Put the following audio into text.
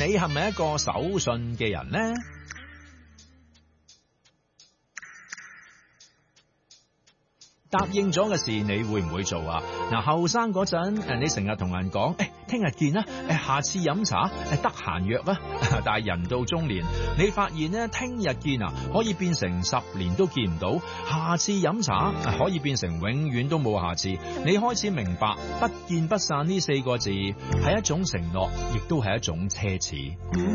係咪一個守信嘅人呢？答應咗嘅事你會唔會做啊？嗱，後生嗰陣你成日同人講，聽日見啦，下次飲茶，得閒約啊。但係人到中年，你發現呢，聽日見啊，可以變成10年都見唔到；下次飲茶可以變成永遠都冇下次。你開始明白，不見不散呢4個字係一種承諾，亦都係一種奢侈。